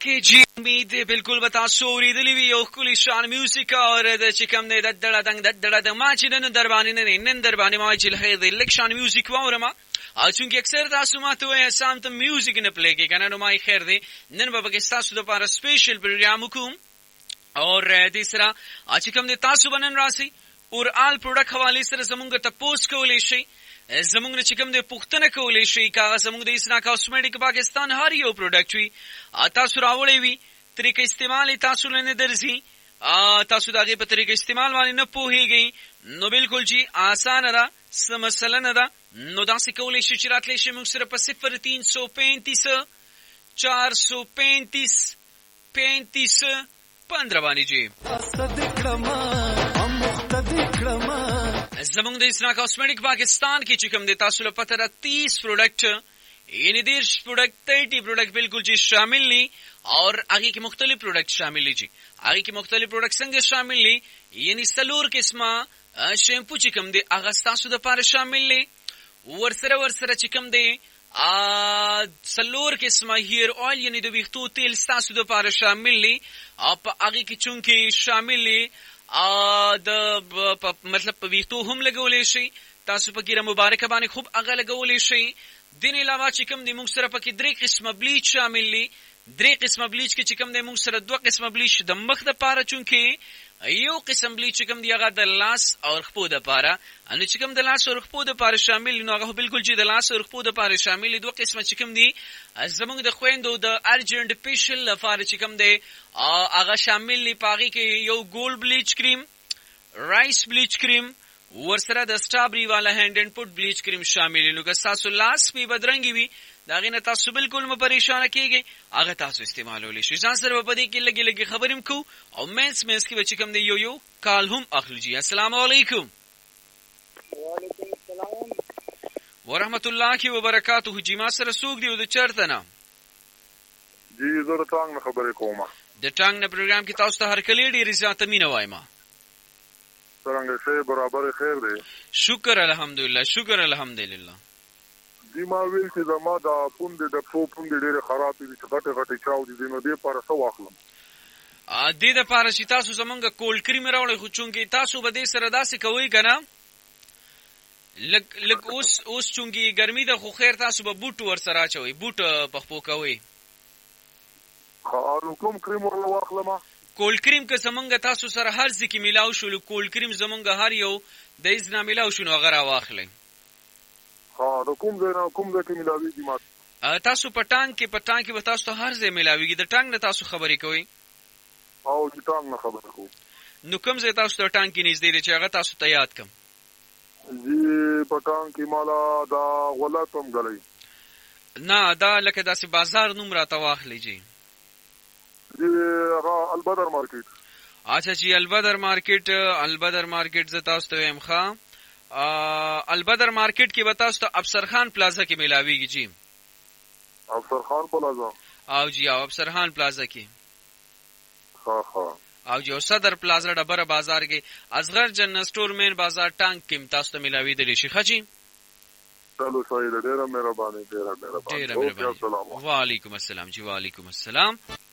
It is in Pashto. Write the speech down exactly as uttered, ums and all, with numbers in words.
ओके जी उम्मीद है बिल्कुल बता सोरी दिली भी यो कुली शान म्यूजिक और द चिकम ने दद्दड़ा दंग दद्दड़ा दंग माची न दरबानी ने न दरबानी मा चिल है द इलेक्शन म्यूजिक वारमा आज चूंकि अक्सर तासुमा तो है शाम तो म्यूजिक ने प्ले के कना नुमाई खैर दे नन बाबा के साथ तो पारा स्पेशल प्रोग्राम हुकुम और तीसरा आज चिकम ने तासु बनन राशि और आल प्रोडक्ट हवाले से जमुंग तपोस को लेशे जमुंग ने चिकम दे पुख्तन को लेशे का जमुंग दे इसना कॉस्मेटिक पाकिस्तान हर यो प्रोडक्ट हुई तासु रावले हुई तरीके इस्तेमाल तासु लेने दर्जी तासु दागे पर तरीके इस्तेमाल वाली न पोही गई नो बिल्कुल जी आसान रा समसलन रा नो दासी को लेशे चिरात लेशे मुक्सर पर सिफर तीन सौ पैंतीस चार सौ पैंतीस पैंतीस पंद्रह बानी जी जमुंग दे इसना कॉस्मेटिक पाकिस्तान की चिकम दे तासुल पतरा तीस प्रोडक्ट यानी देश प्रोडक्ट थर्टी प्रोडक्ट बिल्कुल जी शामिल ली और आगे के मुख्तलिफ प्रोडक्ट शामिल ली जी आगे के मुख्तलिफ प्रोडक्ट संगे शामिल ली यानी सलूर किस्मा शैम्पू चिकम दे आगस्ता सुदा पार शामिल ली वर्सरा वर्सरा चिकम दे आ सलूर किस्मा हेयर ऑयल यानी दो विख्तू तेल सासु दो पार शामिल ली आप आगे की चुंकी शामिल ली आ द मतलब विख्तू हम लगोले शई तासु पकीरा मुबारक बाने खूब आगा लगोले शई दिन अलावा चिकम दे मुंगसरा पकी द्रे किस्म ब्लीच शामिल ली द्रे किस्म ब्लीच के चिकम दे मुंगसरा दो किस्म ब्लीच द मख द पारा चुंके यो किस्म ब्लीच चिकम दिया गा द लास और खपो द पारा अनु चिकम द लास और खपो द पारा शामिल नो आगा बिल्कुल जी द लास और खपो द पारा शामिल दो किस्म चिकम दी जमुंग द खोइंदो द अर्जेंट स्पेशल फार चिकम दे आगा शामिल ली पागी के यो gold bleach cream rice bleach cream वर्सरा द स्ट्रॉबेरी वाला hand and foot bleach cream शामिल नु का सासु लास भी बदरंगी भी दागे न तासु बिल्कुल म परेशान किए आगा तासु इस्तेमाल होली शिजान सर बपदी के लगे लगे खबरम को और मेंस मेंस की बचिकम दे यो यो काल हम अखलू जी अस्सलाम वालेकुम वालेकुम अस्सलाम व रहमतुल्लाहि व बरकातहू जी मासर सूग दी उद चरतना जी जरा टांग न खबर कोमा द टांग न प्रोग्राम की ताउस हर कलेडी रिजात मीना वायमा तरंगे से बराबर खैर दे शुक्र अल्हम्दुलिल्लाह शुक्र अल्हम्दुलिल्लाह जी मा विल से जमा दा पुंदे द पो पुंदे ډېر خراب دي چې غټه غټه چاو دي نو دې پر څه واخلم ا دې د پاره چې تاسو زمونږ کولډ کریم راوړی خو چونګې تاسو به دې سره داسې کوئ کنه لک لک اوس اوس چونګې ګرمي د خو خیر تاسو به بوټ ور سره چوي بوټ پخپو کوي خو کوم کریم ور واخلم کولډ کریم که زمونږ تاسو سره هر ځکه ملاو شو کولډ کریم زمونږ هر یو د اذن ملاو شو نو غره واخلئ ها د کوم ځای نه کوم ځای کې ملاويږي ما تاسو پټان کې پټان کې تاسو ته هر ځای ملاويږي د ټنګ نه تاسو خبرې کوئ او د ټنګ نه خبرې کوم نو کوم ځای تاسو ته ټنګ کې نږدې دی چې هغه تاسو ته یاد کم جی پټان کې مالا دا غلطم غلې نه دا لکه داسې بازار نوم راته واخلئ جی جی هغه البدر مارکیټ اچھا جی البدر مارکیټ البدر مارکیټ ز تاسو ته هم ښا البدر مارکیٹ کی بتا تو افسر خان پلازا کی ملاویږي جی افسر خان پلازا او جی او افسر خان پلازا کی ها ها او جو صدر پلازا ډبره بازار کې اصغر جن سٹور مین بازار ټانک کې تاسو ته ملاوي دي شي خجی چلو صحیح ډیره مهرباني ډیره مهرباني وعلیکم السلام جی وعلیکم السلام